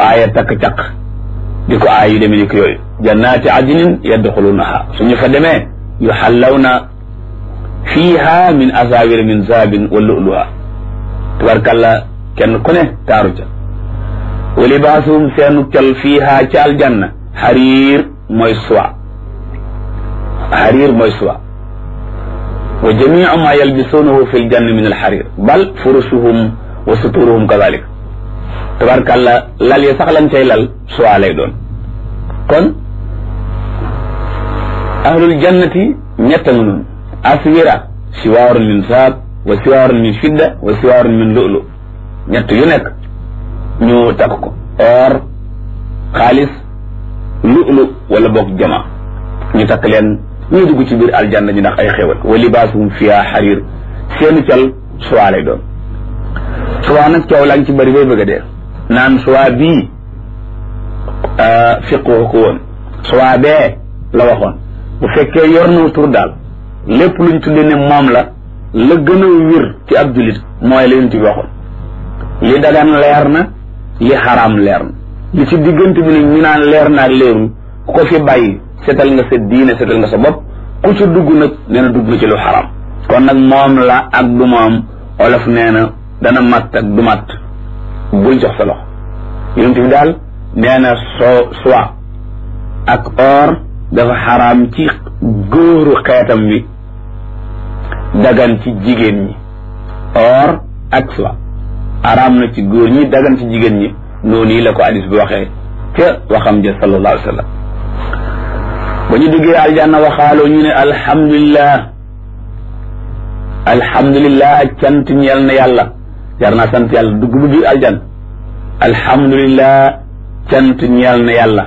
aaya takk-caq di ko aay yu demee ni ko yooyu jannaati adnin yadxulunaha suñu fa demee yuxallawna fiiha min asawira min zahabin wa lu'luha tabarkalla kenn ku ne taaru ca wa libaasuhum seenu cal fiiha ca aljanna xariir mooy suwa wa jamiu ma yalbisuunahu fi ljanna min alxarir bal furushuhum wa suturuhum kadalik tabarkalla lal ya sax lañ cay lal suwa lay doon kon ahlul jannati ñetta nga noonu aswira siwaarun min saab wa siwaarun min fidda wa siwaarun min lu'lu ñett yu nekk ñu takk ko or xaalis lu'lu wala boog jama ñu takk leen ñu dugg ci biir aljanna ñu ndax ay xéwal wa libaasuhum fiha xariir seeni cal suwaa lay doon suwaa nag coow laa ngi ci bëri bay bëgg a dee naan suwaa bii fiqoo ko woon suwaa bee la waxoon bu fekkee yor na tur daal lépp luñ tuddee ne moom la gën a wér ci ab jullit mooy la yonent bi waxoon li dagan leer na li xaraam leer na li ci diggante bi nag ñu naan leer na ak leerul ku ko fi bàyyi setal nga sa diine setal nga sa bopp ku ci dugg nag nee na dugg na ci lu xaraam kon nag moom la ak du moom olof nee na dana matt ak du matt bul jox sa loxo yonent bi daal nee na soie ak or dafa xaraam ci góoru xeetam bi dagan ci jigéen ñi or ak soie xaraam na ci góor ñi dagan ci jigéen ñi noonu yi la ko hadis bi waxee ca waxam ja sallallahu alayhi wa sallam ba ñu duggee aljanna waxaaloo ñu ne alhamdulillah cant ñeel na yàlla jar naa sant yàlla dugg bu biir aljanna alhamdulillah cant ñeel na yàlla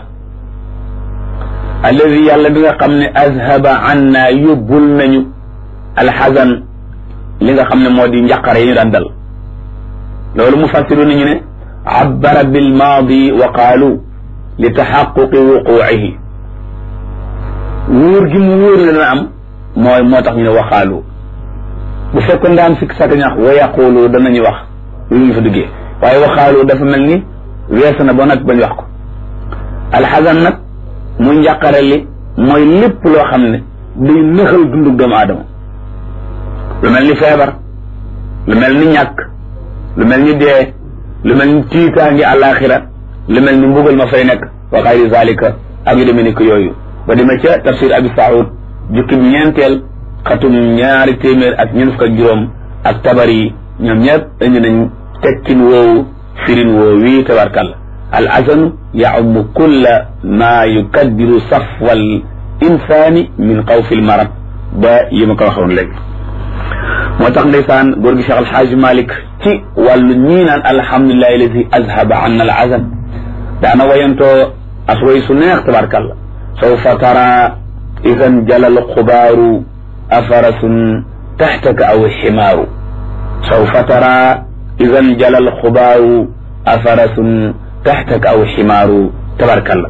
alladi yàlla bi nga xam ne azhaba anna yóbbul nañu alxasan li nga xam ne moo di njaqare yi ñu daan dal loolu mufassiru nañu ne abbara bil maadi wa qaalu li taxaquqi wuquucihi wóor gi mu wóor la dana am moo tax ñu ne waxaalu bu fekkoon daan fikk saka ñax wa yaqulu danañu wax lu ñu fa duggee waaye waxaalu dafa mel ni weesu na ba nag bañ wax ko alxasan nag muy njàqare li mooy lépp loo xam ne day nëxal dundug doomu aadama lu mel ni feebar lu mel ni ñàkk lu mel ni dee lu mel ni tiitaangi àllaaxira lu mel ni mbugal ma fay nekk wa xayri zalika ak yu demee ni ko yooyu ba demee ca tafsir abi saoud jukki ñeenteel xatum 200 ak ñeent fukk ak juróom ak tabari ñoom ñëpp indi nañ tekkin woowu firin woowu wii tabarkalla al azanu yaumu kulla ma yukaddiru safwal insani min xawfi l marad ba yi ma ko waxoon léegi moo tax ndeysaan góor gi Cheikh Alxaaji Malik ci wàllu ñii naan alhamdulillahi alladi azhaba anna al azan daana wayantoo as way su neex tabarkalla sawfa tara idan jalal xubaaru afarasun taxtaka aw ximaaru sawfa tara idan jalal xubaaru afarasun taxtaka aw ximaaru tabarkalla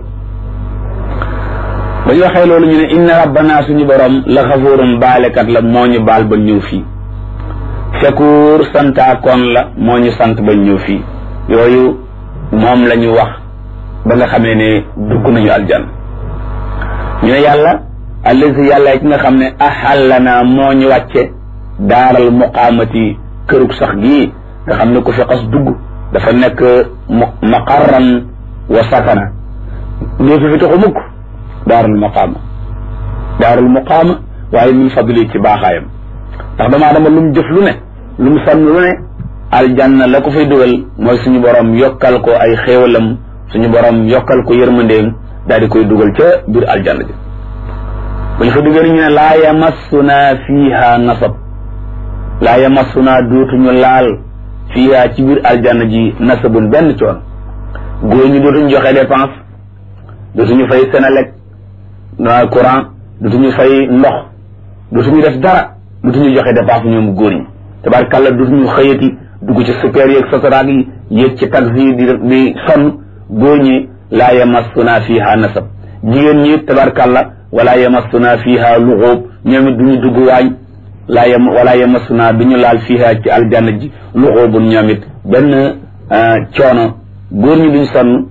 ba ñu waxee loolu ñu ne inna rabbana suñu borom la xafuurun baalekat la moo ñu baal ba ñëw fii shakuur santaakoon la moo ñu sant ba ñëw fii yooyu moom la ñu wax ba nga xamee ne dugg nañu aljanna ñu ne yàlla allazi yàlla ki nga xam ne ahallana moo ñu wàcce daaral muqaamati kërug sax gii nga xam ne ku fi xas dugg dafa nekk maqarran wa sakana dootu fi taxu mukk daarul muqaama waaye min fadli ci baaxaayam ndax dama dama lu mu jëf lu ne lu mu sànn lu ne aljanna la ko fay dugal mooy suñu borom yokkal ko ay xéewalam suñu borom yokkal ko yërmandeem daal di koy dugal ca biir aljanna ji bu ñu fa dugal ñu ne laa yamassuna fiiha nasab laa yamassuna dootuñu laal fiiha ci biir aljanna ji nasabun benn coon góor ñi dootuñu joxe dépense dootuñu fay Senelec courant dootuñu fay ndox dootuñu def dara dootuñu joxe dépense ñoom góor ñi tabaarkàlla dootuñu xëyati dugg ci super yeeg sotoraag yi yéeg ci taxi di sonn góor ñi laa yamassuna fiiha nasab jigéen ñi tabaarkàlla wala yamassuna fiiha luxuub ñoom it duñu dugg waañ wala yamassuna duñu laal fiiha ci aljanna ji luxuubun ñoom it benn coono góor ñi duñ sonn